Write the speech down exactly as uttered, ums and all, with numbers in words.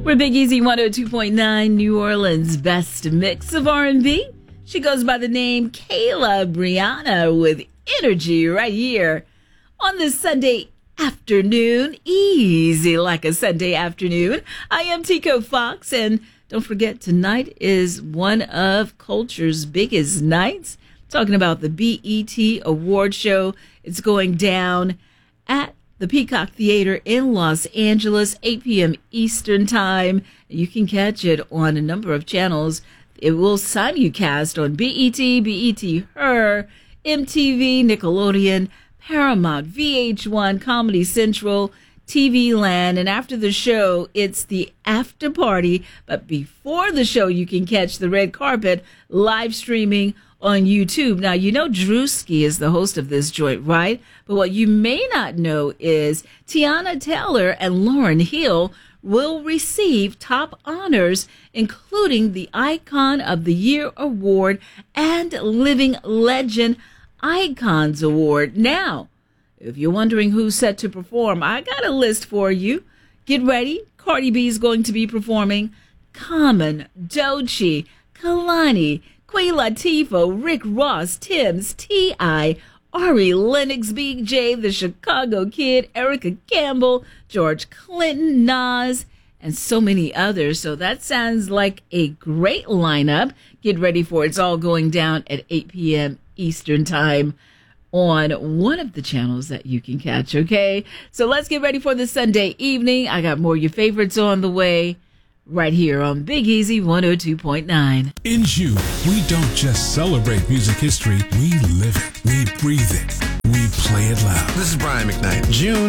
We're Big Easy one oh two point nine, New Orleans' best mix of R and B. She goes by the name Kayla Brianna with energy right here on this Sunday afternoon. Easy like a Sunday afternoon. I am Tico Fox, and don't forget, tonight is one of culture's biggest nights. Talking about the B E T Award Show. It's going down at the Peacock Theater in Los Angeles, eight p.m. Eastern Time. You can catch it on a number of channels. It will simulcast on B E T, B E T Her, M T V, Nickelodeon, Paramount, V H one, Comedy Central, T V Land. And after the show, it's the after party. But before the show, you can catch the red carpet live streaming on YouTube. Now, you know Drewski is the host of this joint, right? But what you may not know is Tiana Taylor and Lauryn Hill will receive top honors, including the Icon of the Year Award and Living Legend Icons Award. Now, if you're wondering who's set to perform, I got a list for you. Get ready. Cardi B is going to be performing. Common, Doechii, Kehlani, Queen Latifah, Rick Ross, Tim's, T I, Ari Lennox, B J, The Chicago Kid, Erica Campbell, George Clinton, Nas, and so many others. So that sounds like a great lineup. Get ready for it. It's all going down at eight p.m. Eastern Time on one of the channels that you can catch, okay? So let's get ready for the Sunday evening. I got more of your favorites on the way right here on Big Easy one oh two point nine. In June, we don't just celebrate music history, we live it, we breathe it, we play it loud. This is Brian McKnight. June